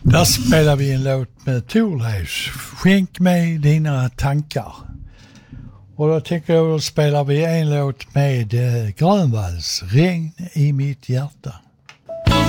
Där spelar vi en låt med Thorleifs, Skänk mig dina tankar. Och då tycker jag då spelar vi en låt med Grönvalls, Regn i mitt hjärta.